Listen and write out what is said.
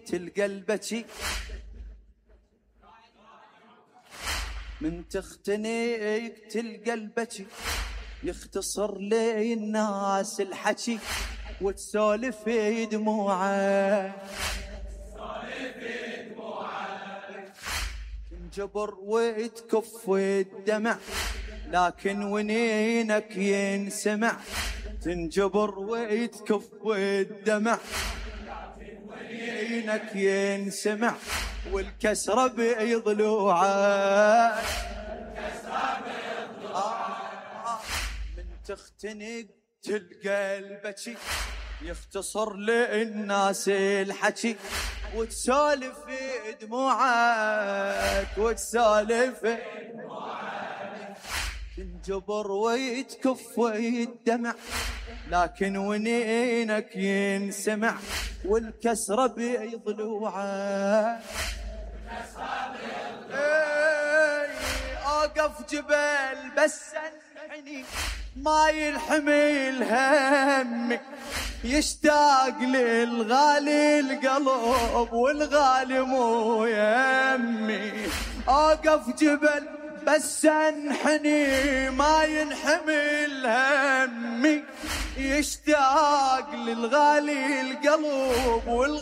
تلقى البكي من تختنيك تلقى البكي يختصر لي الناس الحكي وتسولف في دموعك تنجبر وتكف الدمع لكن ونينك ينسمع تنجبر وتكف الدمع لكن ونينك ينسمع والكسرة بضلوعك من تختنق تلقى البكي يختصر للناس الحكي وتسولف في دموعك وتسولف في دموعك تنجبر ويتكف الدمع لكن ونينك ينسمع والكسرة بضلوعك اوقف جبل بس انحني ما ينحمل همي يشتاق للغالي القلب والغالي مو يمي اوقف جبل بس انحني ما ينحمل همي يشتاق للغالي القلب